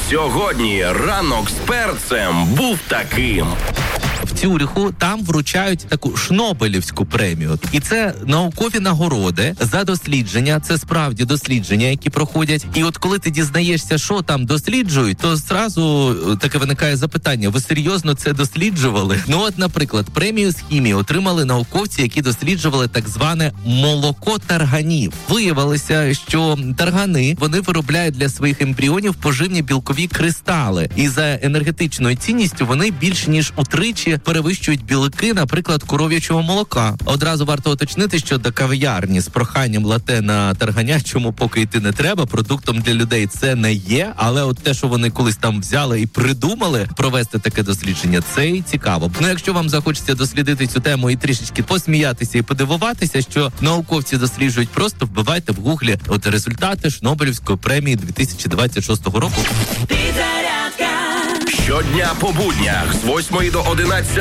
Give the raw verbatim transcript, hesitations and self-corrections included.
Сьогодні ранок з перцем був таким. В Цюриху там вручають таку шнобелівську премію. І це наукові нагороди за дослідження. Це справді дослідження, які проходять. І от коли ти дізнаєшся, що там досліджують, то зразу таке виникає запитання: ви серйозно це досліджували? Ну от, наприклад, премію з хімії отримали науковці, які досліджували так зване молоко тарганів. Виявилося, що таргани, вони виробляють для своїх ембріонів поживні білкові кристали. І за енергетичною цінністю вони більш ніж утричі перевищують білки, наприклад, коров'ячого молока. Одразу варто уточнити, що до кав'ярні з проханням лате на тарганячому поки йти не треба, продуктом для людей це не є, але от те, що вони колись там взяли і придумали провести таке дослідження, це і цікаво. Ну, якщо вам захочеться дослідити цю тему і трішечки посміятися і подивуватися, що науковці досліджують, просто вбивайте в гуглі от результати Шнобелівської премії дві тисячі двадцять шостого року. Щодня по буднях з восьмої до одинадцятої